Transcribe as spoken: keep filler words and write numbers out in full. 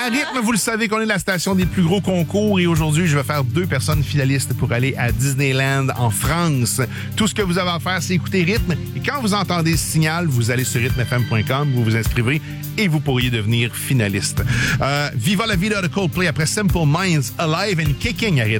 À Rythme, vous le savez qu'on est la station des plus gros concours et aujourd'hui, je vais faire deux personnes finalistes pour aller à Disneyland en France. Tout ce que vous avez à faire, c'est écouter Rythme et quand vous entendez ce signal, vous allez sur rythme f m point com, vous vous inscrivez et vous pourriez devenir finaliste. Euh, Viva la vida de Coldplay après Simple Minds, Alive and Kicking à Rythme.